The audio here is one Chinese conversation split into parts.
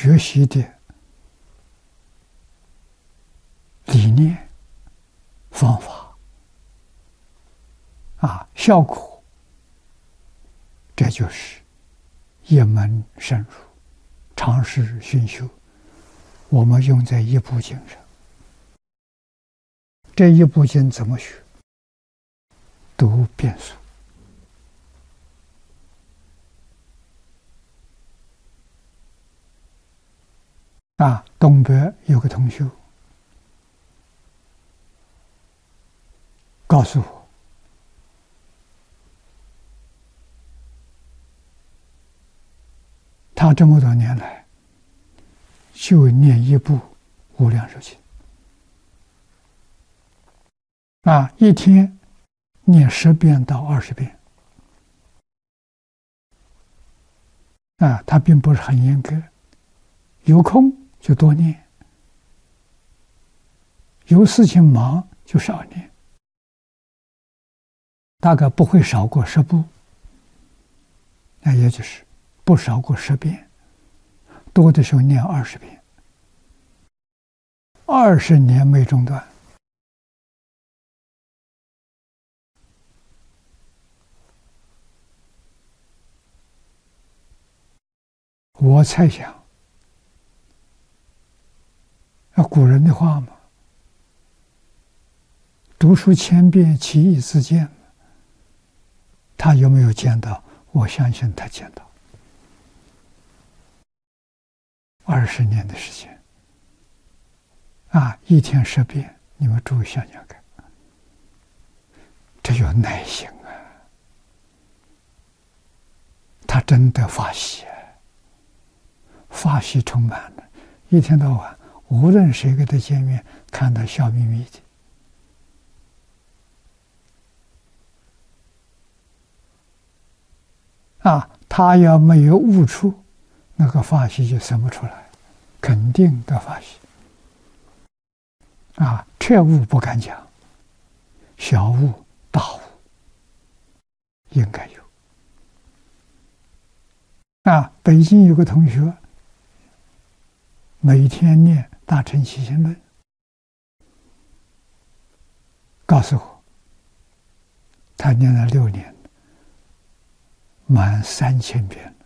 学习的理念、方法效果，这就是一门深入，长时熏修。我们用在一部经上，这一部经怎么学？读遍数。东北有个同学告诉我，他这么多年来就念一部《无量寿经》一天念10遍到20遍他并不是很严格，有空就多念，有事情忙就少念，大概不会少过10部，那也就是不少过10遍，多的时候念20遍，20年没中断。我猜想，古人的话嘛，读书千遍，其义自见。他有没有见到？我相信他见到。20年的时间，一天10遍，你们注意想想看，这有耐心他真的发喜发喜充满了，一天到晚，无论谁跟他见面，看他笑眯眯的。他要没有悟出，那个发喜就生不出来，肯定的发喜。彻悟不敢讲，小悟、大悟应该有。北京有个同学，每天念《大乘起信论》，告诉我，他念了6年，满3000遍了。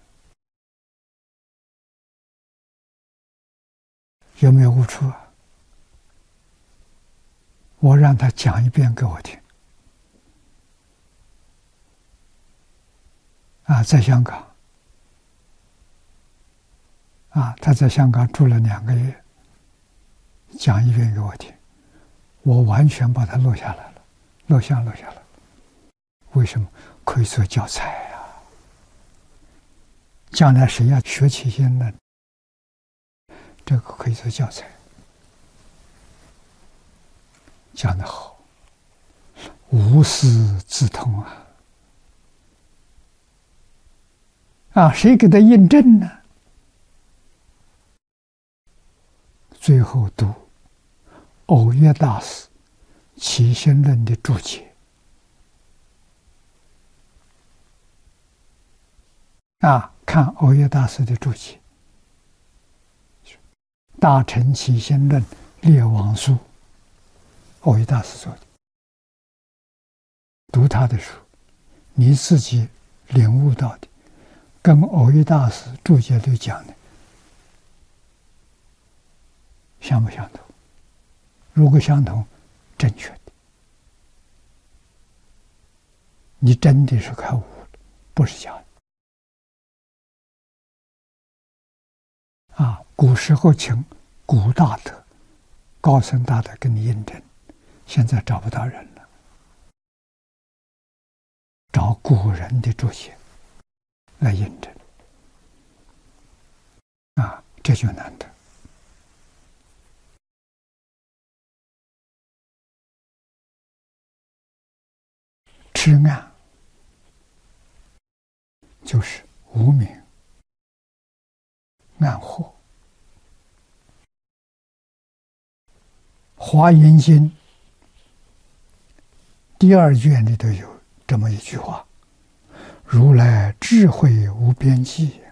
有没有悟出我让他讲一遍给我听。在香港。他在香港住了2个月，讲一遍给我听，我完全把它录下来了，录下来。为什么？可以做教材将来谁要学起心呢？这个可以做教材，讲得好，无师自通谁给他印证呢？最后读耦约大师起信论的注解看耦约大师的注解，大乘起信论列王书，耦约大师做的。读他的书，你自己领悟到的，跟耦约大师注解里讲的相不相同？如果相同，正确的，你真的是开悟了，不是假的。古时候请古大德、高僧大德给你印证，现在找不到人了，找古人的注解来印证，这就难得。痴暗就是无明暗惑。华严经第2卷里头有这么一句话：如来智慧无边际，